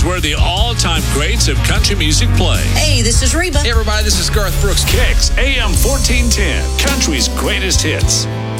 is where the all-time greats of country music play. Hey, this is Reba. Hey, everybody, this is Garth Brooks. Kicks AM 1410, country's greatest hits.